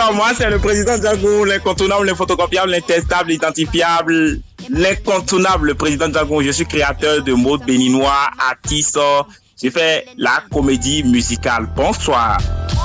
Bonsoir, moi c'est le président Django, l'incontournable, l'inphotocopiable, l'intestable, l'identifiable, l'incontournable, le président Django. Je suis créateur de mots béninois, artiste. J'ai fait la comédie musicale. Bonsoir.